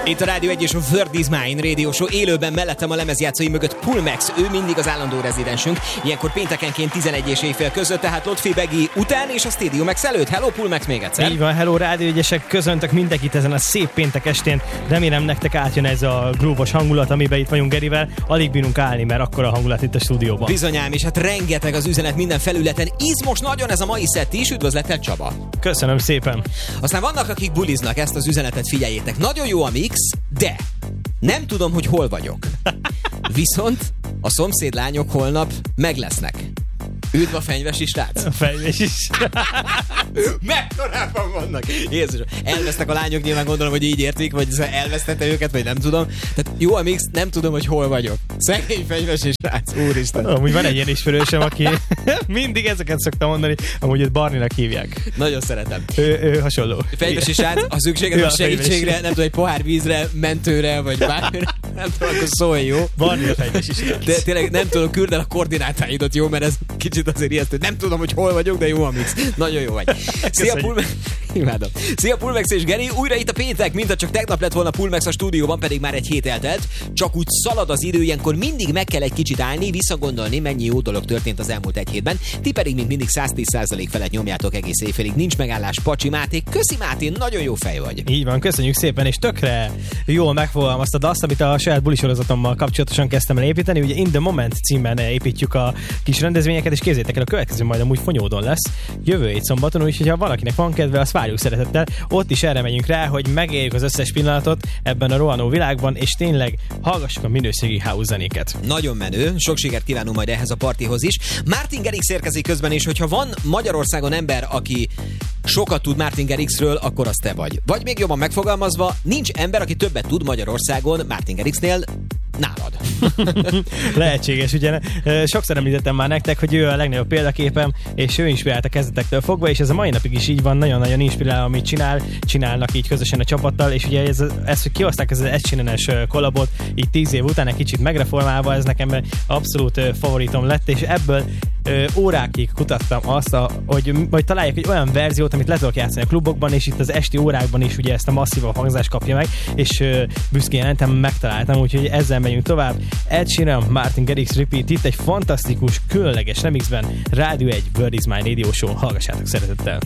Itt a Rádió 1 és a World is Mine Radio Show. Élőben mellettem a lemezjátszói mögött Pulmex, ő mindig az állandó rezidensünk. Ilyenkor péntekenként 11 és éjfél között, tehát Lotfi Begi után és a Stadium Max előtt. Hello Pulmex még egyszer. Így van, hello Rádió 1-esek, köszöntök mindenkit ezen a szép péntek estén. Remélem nektek átjön ez a grúvos hangulat, amiben itt vagyunk Gerivel. Alig bírunk állni, mert akkora hangulat itt a stúdióban. Bizonyám, és hát rengeteg az üzenet minden felületen. Izmos nagyon ez a mai szett is. Üdvözlettel, Csaba. Köszönöm szépen. Aztán vannak, akik buliznak, ezt az üzenetet figyeljétek. Nagyon jó a mix, de nem tudom, hogy hol vagyok. Viszont a szomszédlányok holnap meg lesznek. Üdv a fenyvesi srác! A fenyves is. Mekkorában vannak! Jézus, elvesztek a lányok, nyilván gondolom, hogy így értik, vagy elvesztette őket, vagy nem tudom. Tehát jó a mix, nem tudom, hogy hol vagyok. Szegény fenyvesi srác, úristen. Amúgy van egy ilyen ismerősöm, aki mindig ezeket szokta mondani, amúgy őt Barninak hívják. Nagyon szeretem. Ő hasonló. Fenyvesi srác, ha szükséged van segítségre, nem tudom, egy pohár vízre, mentőre, vagy bármire, nem tudom, akkor szólj, jó? Barni a fenyvesi srác. De tényleg nem tudom, küld el a koordinátáidat, jó, mert ez kicsit azért ijesztő. Nem tudom, hogy hol vagyok, de jó a mix. Nagyon jó vagy. Szia Pulmex! Imádom. Szia Pulmex és Geri, újra itt a péntek, mint csak tegnap lett volna Pulmex a stúdióban, pedig már egy hét eltelt. Csak úgy szalad az idő, ilyenkor mindig meg kell egy kicsit állni, visszagondolni, mennyi jó dolog történt az elmúlt egy hétben. Ti pedig mint mindig 110% felett nyomjátok egész éjfélig. Nincs megállás, Pacsi Máté. Köszi Máté, nagyon jó fej vagy. Így van, köszönjük szépen, és tökre jól megfogalmaztad azt, amit a saját bulisorozatommal kapcsolatosan kezdtem el építeni. Ugye In the Moment címben építjük a kis rendezvényeket, és képzeljétek el, a következő majd amúgy Fonyódon lesz jövő hét szombaton, úgyhogy ha valakinek van kedve, azt várjuk szeretettel. Ott is erre megyünk rá, hogy megéljük az összes pillanatot ebben a rohanó világban, és tényleg hallgassuk a minőségi house zenéket. Nagyon menő, sok sikert kívánunk majd ehhez a partihoz is. Martin Garrix érkezik közben, és hogyha van Magyarországon ember, aki sokat tud Martin Garrixről, akkor az te vagy. Vagy még jobban megfogalmazva, nincs ember, aki többet tud Magyarországon Martin Garrixnél nálad. Lehetséges, ugye sokszor említettem már nektek, hogy ő a legnagyobb példaképem, és ő inspirált a kezdetektől fogva, és ez a mai napig is így van, nagyon-nagyon inspirál, amit csinálnak így közösen a csapattal, és ugye ez hogy kihozták ez az egycsinenes kollabot, így 10 év után egy kicsit megreformálva, ez nekem abszolút favoritom lett, és ebből órákig kutattam azt, hogy találjak egy olyan verziót, amit le tudok játszani a klubokban, és itt az esti órákban is ugye ezt a masszívabb hangzást kapja meg, és büszkén jelentem, megtaláltam, úgyhogy ezzel megyünk tovább. Ed Sheeran, Martin Garrix Repeat, itt egy fantasztikus, különleges remixben, Rádió 1 World is Mine Radio Show, hallgassátok szeretettel!